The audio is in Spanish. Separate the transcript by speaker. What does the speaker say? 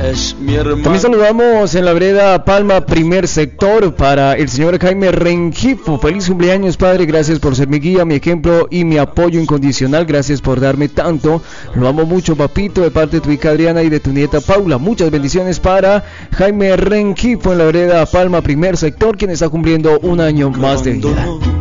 Speaker 1: es mi hermano.
Speaker 2: También saludamos en la vereda Palma, primer sector, para el señor Jaime Rengifo. Feliz cumpleaños, padre. Gracias por ser mi guía, mi ejemplo y mi apoyo incondicional. Gracias por darme tanto. Lo amo mucho, papito, de parte de tu hija Adriana y de tu nieta Paula. Muchas bendiciones para Jaime Rengifo en la vereda Palma, primer sector, quien está cumpliendo un año más de vida.